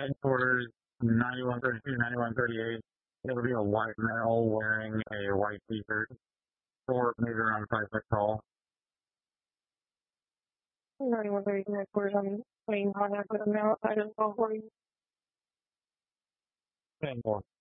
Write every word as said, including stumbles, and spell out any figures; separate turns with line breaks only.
headquarters ninety-one thirty-two, ninety-one thirty-eight. It'll be a white male wearing a white t-shirt, or maybe around five foot tall.
ninety-one thirty-two headquarters, I'm putting contact with them now outside of twelve forty.
ten four.